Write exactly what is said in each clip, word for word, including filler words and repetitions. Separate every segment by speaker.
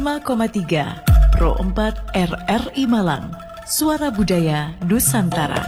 Speaker 1: lima koma tiga Pro empat R R I Malang, Suara Budaya Nusantara.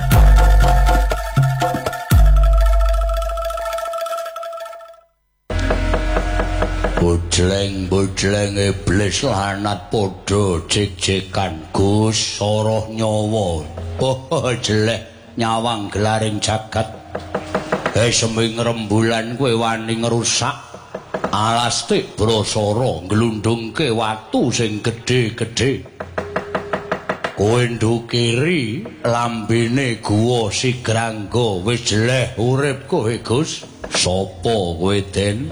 Speaker 2: Bojleng-bojleng iblis lanat podo cek-cekan Gus soroh nyawa. Oh jelek nyawang gelaring jagat. Hei seming rembulan kowe wani ngerusak alastik brasara nglundhungke watu sing gedhe-gedhe. Kowe ndukiri lambene guwa Sigrangga wis jeleh urip kowe Gus. Sapa kowe Den?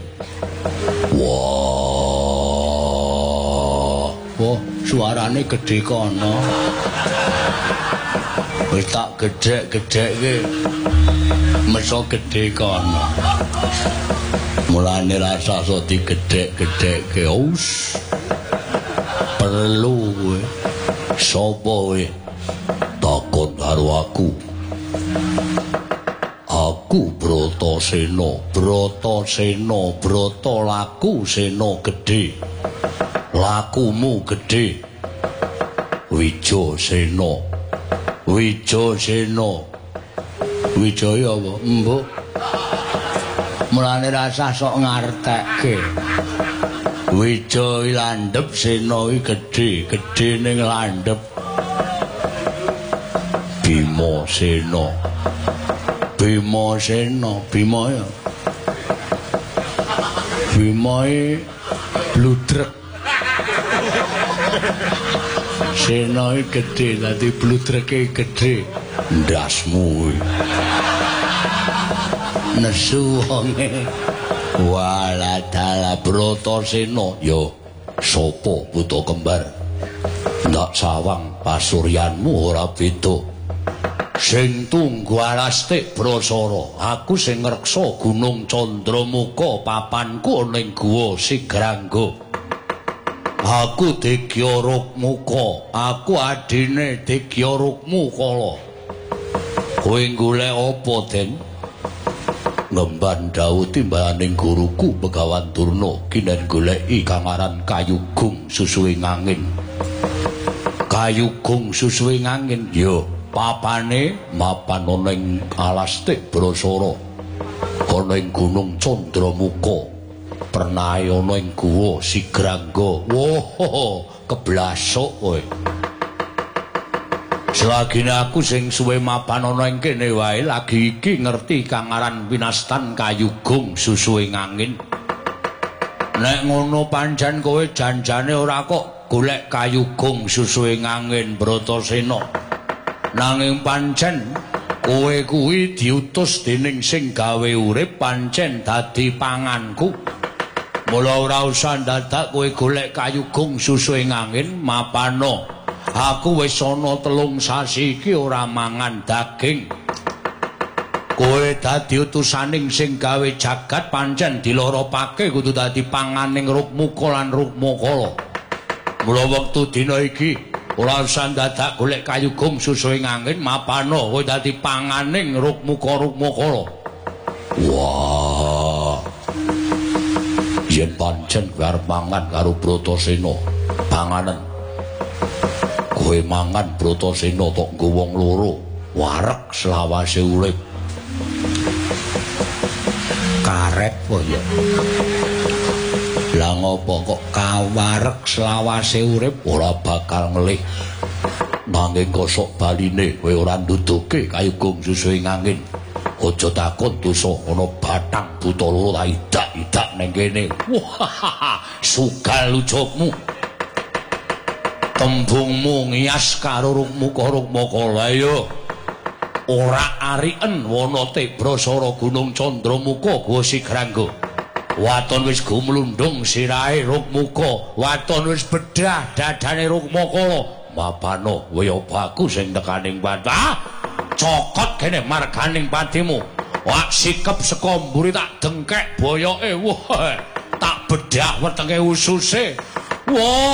Speaker 2: Wah, wah suarane gedhe kono. Wis tak gedhek-gedhekke. Meso gedhe kono. Mulane rasa so digedhek-gedhekke. Us. Perlu kowe. Sapa kowe? Takon karo aku. Aku Bratasena, Bratasena, Brata laku sena gedhe. Lakumu gedhe. Wijasena. Wijasena. Wijaya apa? Mbok. Mulane rasa sok ngartekke. Wijaya landhep sena iki gedhe, gedhe ning landhep. Bimasena. Bimasena, Bima ya. Bimae bludrek. Sena iki gedhe, dadi bludreke gedhe. Ndasmu. Nesu wonge. Waladala Bratasena ya sapa putra kembar? Ndak sawang pasuryanmu ora beda. Sing tunggu alastik brasara, aku sing ngreksa Gunung Candramuka papanku ning Guwa Sigrangga. Aku Degya Rukmuka, aku adine Degya Rukmukala. Kowe golek apa, Den? Ngemban dawuh timbaning guruku Begawan Durna kinen goleki kang aran Kayugung Susuwing Angin. Kayugung Susuwing Angin ya papane mapan ana ing alastik brasara ana ing Gunung Candramuka pernahe ana ing Guwa Sigrangga. Woh keblasuk kowe. Selagine aku sing suwe mapan ana ing kene wae lagi iki ngerti kang aran winastan Kayugung Susuwing Angin. Nek ngono pancen kowe janjane ora kok golek Kayugung Susuwing Angin Bratasena. Nanging pancen kowe kuwi diutus dening sing gawe urip pancen dadi panganku. Mula ora usah dadak kowe golek Kayugung Susuwing Angin mapano. Aku wis ana telung sasi iki ora mangan daging. Kowe dadi utusaning sing gawe jagat pancen dilaropake kudu dadi panganing Rukmuka lan Rukmakala. Mula wektu dina iki ora usah dadak golek Kayugung Susuwing Angin mapano kowe dadi panganing Rukmuka Rukmakala. Wah. Yen pancen kowe arep mangan karo Bratasena, panganen. Kowe mangan Bratasena tok nggo wong loro, wareg selawase urip. Karet po ya. Lah ngopo kok kawareg selawase urip ora bakal ngelih. Nanging kosok baline kowe ora nduduke Kayugung Susuwing Angin. Aja takon dosa ana batang buta loro ta idak-idak ning kene. Wah, sugal ujugmu. Tembungmu ngias karo Rukmuka Rukmakala ya. Ora ariken wanate brasara Gunung Candramuka Guwa Sigrangga. Waton wis gumlundhung sirahe Rukmuka, waton wis bedah dadane Rukmakala. Mapano kowe baku sing tekaning pati. Ah! Cokot kene marganing patimu. Wak sikep saka mburi tak dengkek boyoke. Wah, tak bedah wetenge ususe. Wah